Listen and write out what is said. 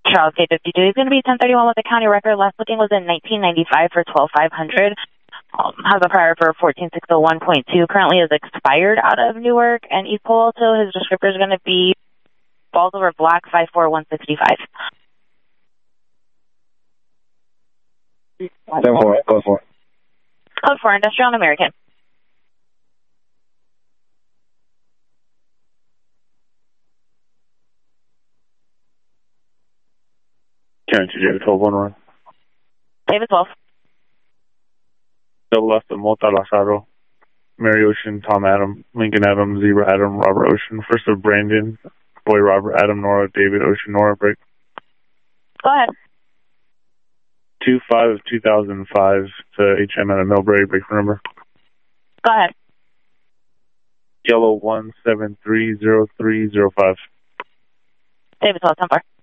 Charles K52 is going to be 1031 with the county record. Last booking was in 1995 for 12500. Has a prior for 14601.2. Currently is expired out of Newark and East Palo Alto. His descriptor is going to be balls over black 54165. 10-4, code 4. Code 4, Industrial and American. County David 12-1-1. David 12. Double left of Mota Lazaro, Mary Ocean, Tom Adam, Lincoln Adam, Zebra Adam, Robert Ocean. First of Brandon, Boy Robert, Adam Nora, David Ocean, Nora, break. Go ahead. 2-5 of 2005 to HM at a Millbrae, break number. Go ahead. Yellow 1730305. David 12, 10-4.